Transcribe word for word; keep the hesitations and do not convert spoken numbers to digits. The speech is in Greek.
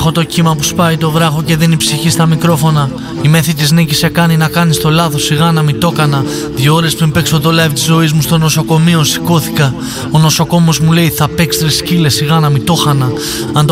Έχω το κύμα που σπάει το βράχο και δίνει ψυχή στα μικρόφωνα. Η μέθη της νίκης σε κάνει να κάνεις το λάθος, σιγά να μην το έκανα. Δύο ώρες πριν παίξω το live της ζωής μου στο νοσοκομείο σηκώθηκα. Ο νοσοκόμος μου λέει θα παίξεις ρε σκύλε, σιγά να μην το χανα. Αν το